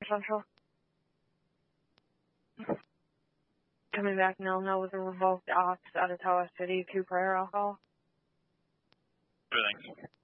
Central. Coming back now with a revoked ops out of Tawas City, 2 prior alcohol. Everything.